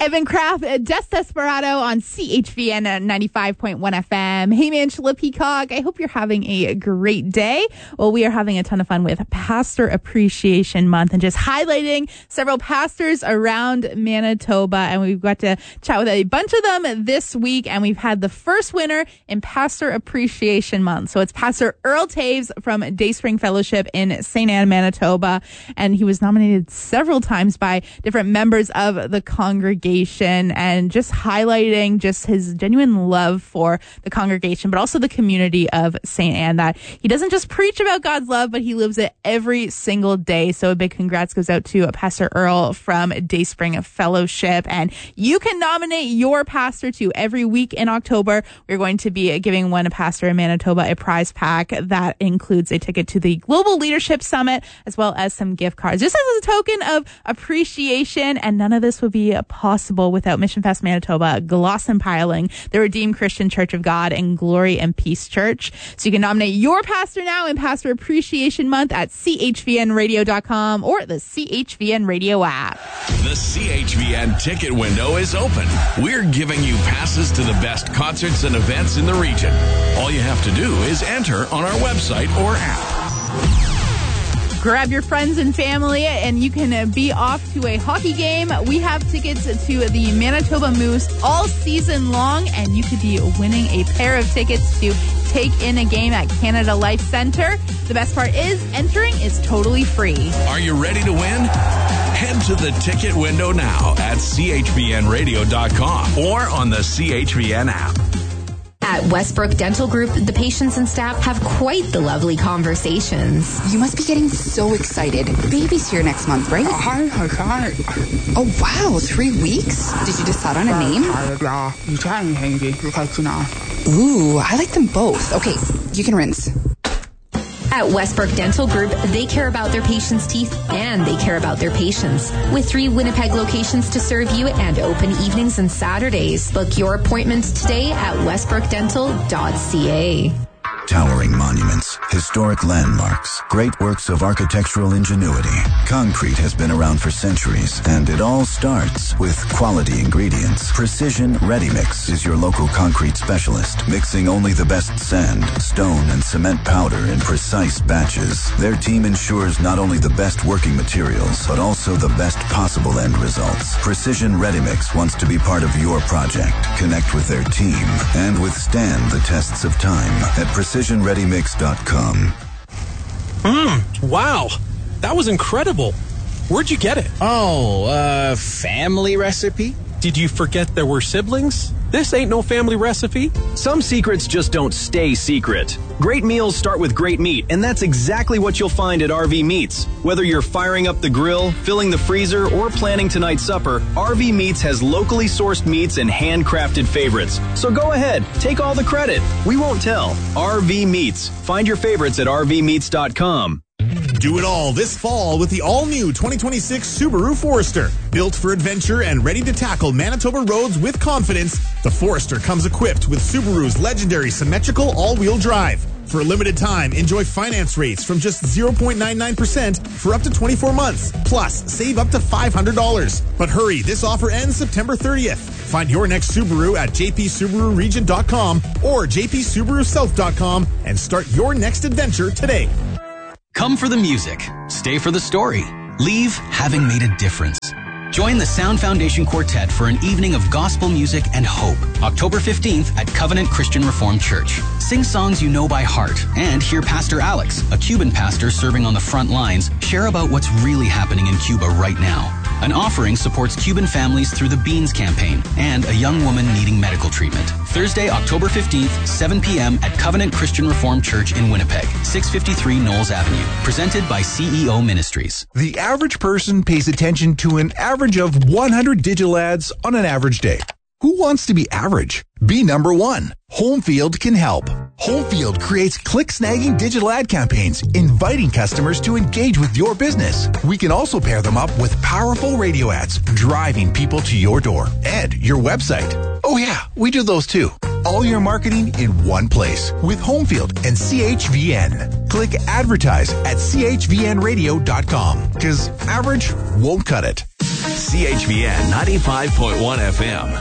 Evan Kraft, Des Desperado on CHVN 95.1 FM. Hey man, Sheila Peacock. I hope you're having a great day. Well, we are having a ton of fun with Pastor Appreciation Month and just highlighting several pastors around Manitoba. And we've got to chat with a bunch of them this week. And we've had the first winner in Pastor Appreciation Month. So it's Pastor Earl Taves from Dayspring Fellowship in St. Anne, Manitoba. And he was nominated several times by different members of the congregation, and just highlighting just his genuine love for the congregation, but also the community of St. Anne, that he doesn't just preach about God's love, but he lives it every single day. So a big congrats goes out to Pastor Earl from Dayspring Fellowship. And you can nominate your pastor too. Every week in October, we're going to be giving one pastor in Manitoba a prize pack that includes a ticket to the Global Leadership Summit, as well as some gift cards, just as a token of appreciation. And none of this would be possible without Mission Fest Manitoba, Glosson Piling, the Redeemed Christian Church of God, and Glory and Peace Church. So you can nominate your pastor now in Pastor Appreciation Month at chvnradio.com or the CHVN Radio app. The CHVN ticket window is open. We're giving you passes to the best concerts and events in the region. All you have to do is enter on our website or app. Grab your friends and family and you can be off to a hockey game. We have tickets to the Manitoba Moose all season long, and you could be winning a pair of tickets to take in a game at Canada Life Centre. The best part is entering is totally free. Are you ready to win? Head to the ticket window now at chvnradio.com or on the CHVN app. At Westbrook Dental Group, the patients and staff have quite the lovely conversations. You must be getting so excited. Baby's here next month, right? Oh, wow, 3 weeks? Did you decide on a name? Ooh, I like them both. Okay, you can rinse. At Westbrook Dental Group, they care about their patients' teeth and they care about their patients. With 3 Winnipeg locations to serve you and open evenings and Saturdays. Book your appointments today at westbrookdental.ca. Towering monuments, historic landmarks, great works of architectural ingenuity. Concrete has been around for centuries, and it all starts with quality ingredients. Precision Ready Mix is your local concrete specialist, mixing only the best sand, stone, and cement powder in precise batches. Their team ensures not only the best working materials, but also the best possible end results. Precision Ready Mix wants to be part of your project. Connect with their team and withstand the tests of time at precisionreadymix.com. Wow. That was incredible. Where'd you get it? Oh, family recipe? Did you forget there were siblings? This ain't no family recipe. Some secrets just don't stay secret. Great meals start with great meat, and that's exactly what you'll find at RV Meats. Whether you're firing up the grill, filling the freezer, or planning tonight's supper, RV Meats has locally sourced meats and handcrafted favorites. So go ahead, take all the credit. We won't tell. RV Meats. Find your favorites at rvmeats.com. Do it all this fall with the all-new 2026 Subaru Forester. Built for adventure and ready to tackle Manitoba roads with confidence, the Forester comes equipped with Subaru's legendary symmetrical all-wheel drive. For a limited time, enjoy finance rates from just 0.99% for up to 24 months. Plus, save up to $500. But hurry, this offer ends September 30th. Find your next Subaru at jpsubaruregion.com or jpsubarusouth.com and start your next adventure today. Come for the music. Stay for the story. Leave having made a difference. Join the Sound Foundation Quartet for an evening of gospel music and hope, October 15th at Covenant Christian Reformed Church. Sing songs you know by heart and hear Pastor Alex, a Cuban pastor serving on the front lines, share about what's really happening in Cuba right now. An offering supports Cuban families through the Beans campaign and a young woman needing medical treatment. Thursday, October 15th, 7 p.m. at Covenant Christian Reformed Church in Winnipeg, 653 Knowles Avenue. Presented by CEO Ministries. The average person pays attention to an average of 100 digital ads on an average day. Who wants to be average? Be number one. Homefield can help. Homefield creates click-snagging digital ad campaigns, inviting customers to engage with your business. We can also pair them up with powerful radio ads, driving people to your door and your website. Oh yeah, we do those too. All your marketing in one place with Homefield and CHVN. Click advertise at chvnradio.com because average won't cut it. CHVN 95.1 FM.